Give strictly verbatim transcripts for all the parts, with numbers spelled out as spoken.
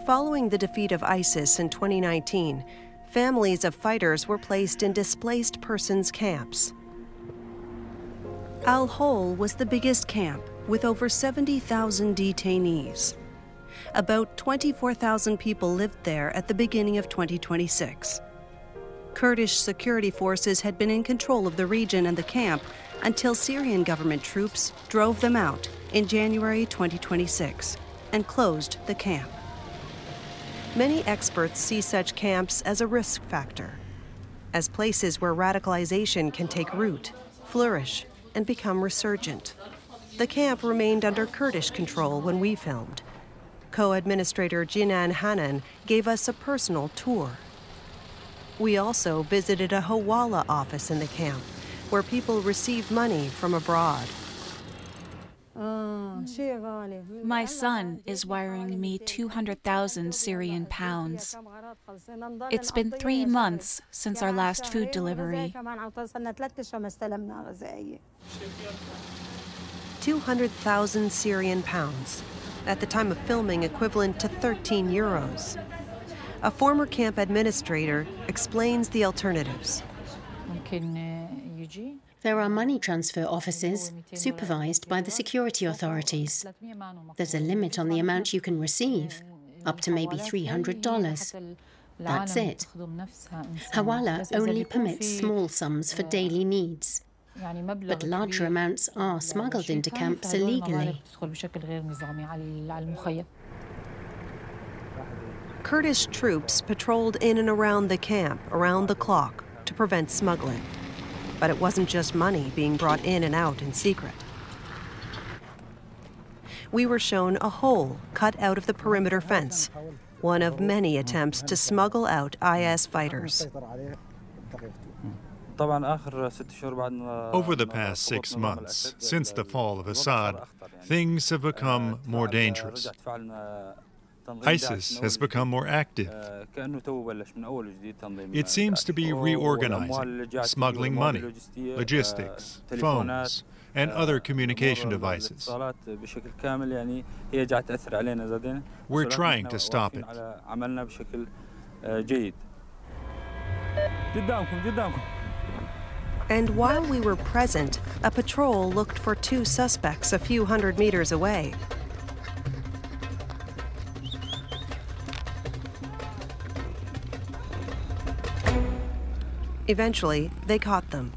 Following the defeat of ISIS in twenty nineteen, families of fighters were placed in displaced persons camps. Al-Hol was the biggest camp, with over seventy thousand detainees. About twenty-four thousand people lived there at the beginning of twenty twenty-six. Kurdish security forces had been in control of the region and the camp until Syrian government troops drove them out in January twenty twenty-six and closed the camp. Many experts see such camps as a risk factor, as places where radicalization can take root, flourish, and become resurgent. The camp remained under Kurdish control when we filmed. Co-administrator Jinan Hanan gave us a personal tour. We also visited a Hawala office in the camp, where people receive money from abroad. My son is wiring me two hundred thousand Syrian pounds. It's been three months since our last food delivery. two hundred thousand Syrian pounds, at the time of filming equivalent to thirteen euros. A former camp administrator explains the alternatives. There are money transfer offices supervised by the security authorities. There's a limit on the amount you can receive, up to maybe three hundred dollars. That's it. Hawala only permits small sums for daily needs, but larger amounts are smuggled into camps illegally. Kurdish troops patrolled in and around the camp around the clock to prevent smuggling. But it wasn't just money being brought in and out in secret. We were shown a hole cut out of the perimeter fence, one of many attempts to smuggle out I S fighters. Over the past six months, since the fall of Assad, things have become more dangerous. ISIS has become more active. It seems to be reorganizing, smuggling money, logistics, phones, and other communication devices. We're trying to stop it. And while we were present, a patrol looked for two suspects a few hundred meters away. Eventually, they caught them.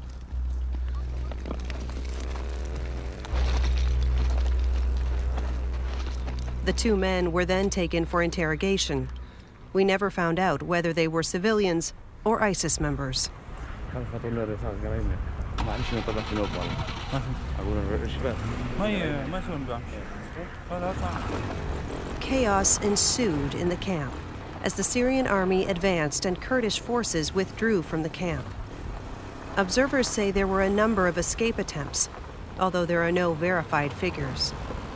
The two men were then taken for interrogation. We never found out whether they were civilians or ISIS members. Chaos ensued in the camp as the Syrian army advanced and Kurdish forces withdrew from the camp. Observers say there were a number of escape attempts, although there are no verified figures.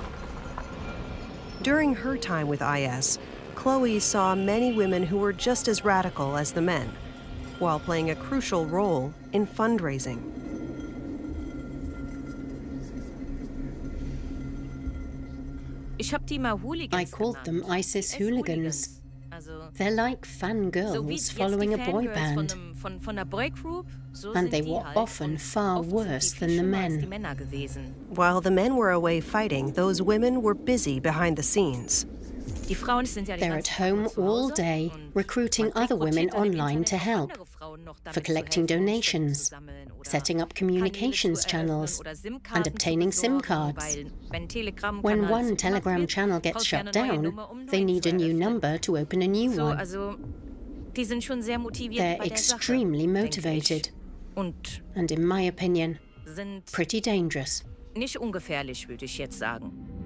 During her time with I S, Chloe saw many women who were just as radical as the men, while playing a crucial role in fundraising. I called them ISIS hooligans. They're like fangirls following a boy band, and they were often far worse than the men. While the men were away fighting, those women were busy behind the scenes. They're at home all day, recruiting other women online to help, for collecting donations, setting up communications channels, and obtaining SIM cards. When one Telegram channel gets shut down, they need a new number to open a new one. They're extremely motivated, and in my opinion, pretty dangerous. Nicht ungefährlich, würde ich jetzt sagen.